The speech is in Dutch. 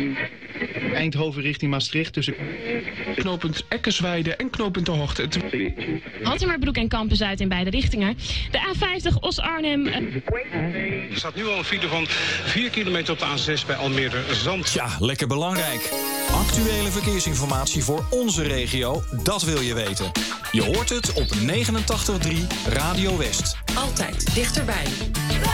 Eindhoven richting Maastricht tussen knooppunt Eckersweide en knooppunt De Hoogte. Hattemerbroek en Kampen-Zuid in beide richtingen. De A50 Os-Arnhem. Er staat nu al een file van 4 kilometer op de A6 bij Almere-Zand. Ja, lekker belangrijk. Actuele verkeersinformatie voor onze regio, dat wil je weten. Je hoort het op 89.3 Radio West. Altijd dichterbij.